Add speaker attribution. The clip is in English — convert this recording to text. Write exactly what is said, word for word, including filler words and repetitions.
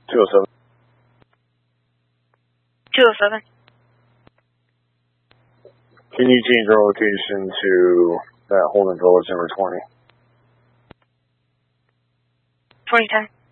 Speaker 1: two oh seven.
Speaker 2: two oh seven.
Speaker 1: Can you change your location to that Holden Village number twenty?
Speaker 2: twenty ten.